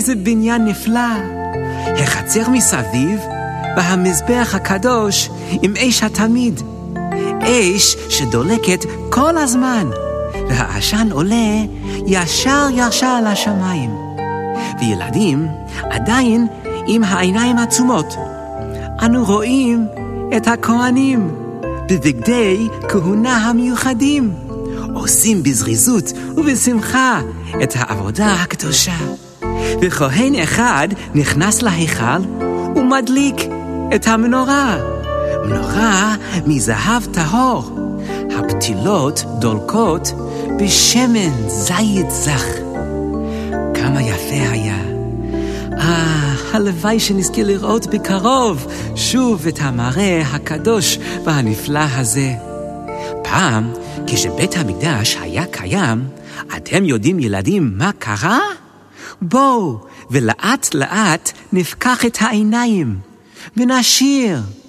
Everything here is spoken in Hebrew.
איזה בניין נפלא. החצר מסביב, והמזבח הקדוש עם אש התמיד. אש שדולקת כל הזמן, והעשן עולה ישר לשמיים. וילדים עדיין עם העיניים עצומות. אנו רואים את הכהנים בבגדי כהונה המיוחדים, עושים בזריזות ובשמחה את העבודה הקדושה. וכהן אחד נכנס להיכל ומדליק את המנורה, מנורה מזהב טהור. הפתילות דולקות בשמן זית זך. כמה יפה היה. הלוואי שנזכה לראות בקרוב שוב את המראה הקדוש והנפלא הזה. פעם, כשבית המקדש היה קיים, אתם יודעים ילדים מה קרה? בואו ולאט לאט נפקח את העיניים ונשיר.